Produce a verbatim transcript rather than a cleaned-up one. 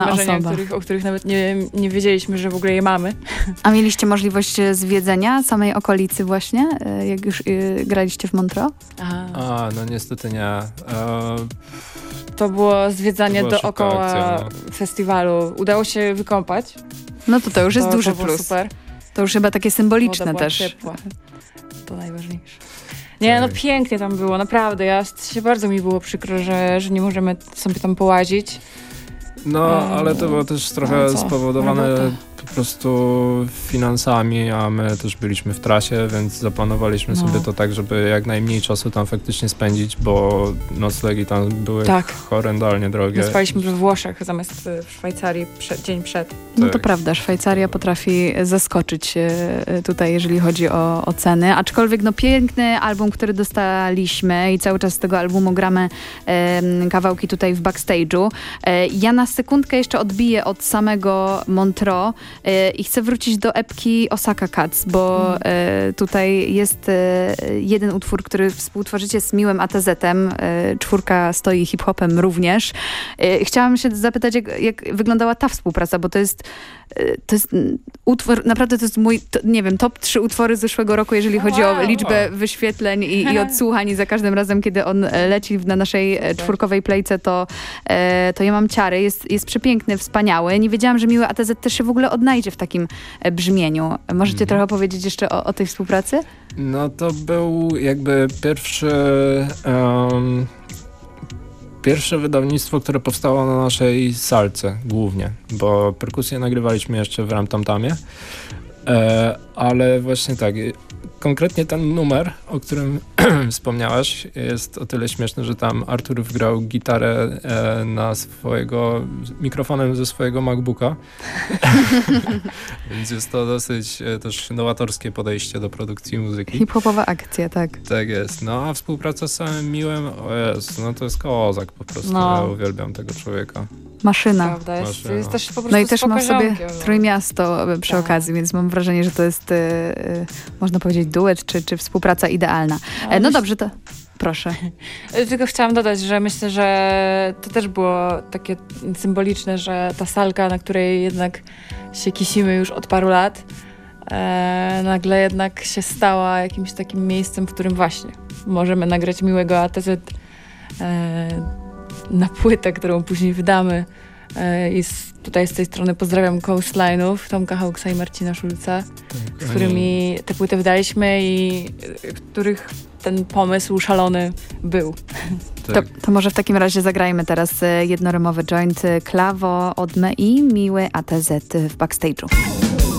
marzenia, których, o których nawet nie, nie wiedzieliśmy, że w ogóle je mamy. A mieliście możliwość zwiedzenia samej okolicy właśnie, jak już y, graliście w Montreux? Aha. A, no niestety nie. E... To było zwiedzanie to była dookoła akcja, no. festiwalu. Udało się wykąpać. No to to już jest to, duży to było plus. Super. To już chyba takie symboliczne Woda była też. ciepła. To najważniejsze. Nie, no pięknie tam było, naprawdę. Ja się bardzo mi było przykro, że, że nie możemy sobie tam połazić. No, ale to było też trochę no spowodowane po prostu finansami, a my też byliśmy w trasie, więc zaplanowaliśmy no. sobie to tak, żeby jak najmniej czasu tam faktycznie spędzić, bo noclegi tam były tak. horrendalnie drogie. My spaliśmy we Włoszech zamiast w Szwajcarii przed, dzień przed. No to prawda, Szwajcaria potrafi zaskoczyć tutaj, jeżeli chodzi o, o ceny, aczkolwiek no piękny album, który dostaliśmy i cały czas z tego albumu gramy e, kawałki tutaj w backstage'u. E, ja na sekundkę jeszcze odbiję od samego Montreux i chcę wrócić do epki Osaka Cats, bo mm. tutaj jest jeden utwór, który współtworzycie z Miłym A T Z-em. Czwórka stoi hip-hopem również. Chciałam się zapytać, jak, jak wyglądała ta współpraca, bo to jest to jest utwór, naprawdę to jest mój, to, nie wiem, top trzy utwory z zeszłego roku, jeżeli chodzi wow. o liczbę wyświetleń i, i odsłuchań i za każdym razem, kiedy on leci na naszej czwórkowej playce, to, to ja mam ciary. Jest, jest przepiękny, wspaniały. Nie wiedziałam, że Miły A T Z też się w ogóle odnajdzie w takim brzmieniu. Możecie mm. trochę powiedzieć jeszcze o, o tej współpracy? No to był jakby pierwszy um, pierwsze wydawnictwo, które powstało na naszej salce głównie, bo perkusję nagrywaliśmy jeszcze w Ramtamtamie, e, ale właśnie tak, konkretnie ten numer, o którym wspomniałaś, jest o tyle śmieszny, że tam Artur wgrał gitarę e, na swojego, mikrofonem ze swojego MacBooka, więc jest to dosyć e, też nowatorskie podejście do produkcji muzyki. Hip-hopowa akcja, tak. Tak jest. No a współpraca z samym Miłym, o Jezu, no to jest kozak po prostu. No. Ja uwielbiam tego człowieka. Maszyna. Prawda, jest, Maszyna. jest też po prostu no i też mam sobie no. Trójmiasto przy tak. okazji, więc mam wrażenie, że to jest, e, można powiedzieć, duet czy, czy współpraca idealna. E, no dobrze, to proszę. Tylko chciałam dodać, że myślę, że to też było takie symboliczne, że ta salka, na której jednak się kisimy już od paru lat, e, nagle jednak się stała jakimś takim miejscem, w którym właśnie możemy nagrać Miłego A T Z e, na płytę, którą później wydamy. E, i z, tutaj z tej strony pozdrawiam Coastline'ów, Tomka Hawksa i Marcina Szulca, tak, z którymi tę płytę wydaliśmy i których ten pomysł szalony był. To, Tak. to może w takim razie zagrajmy teraz jednorymowy joint Klawo, Odme i Miły A T Z w backstage'u.